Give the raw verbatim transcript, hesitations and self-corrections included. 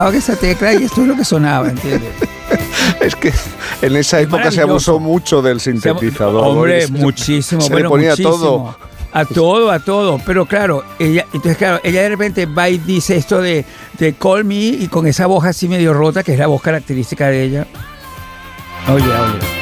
esa tecla y esto es lo que sonaba, ¿entiendes? Es que en esa Es época se abusó mucho del sintetizador. Hombre, Se- muchísimo. Se bueno, le ponía muchísimo. todo. A todo, a todo. Pero claro, ella, entonces claro, ella de repente va y dice esto de, de Call Me y con esa voz así medio rota, que es la voz característica de ella. Oye, oye.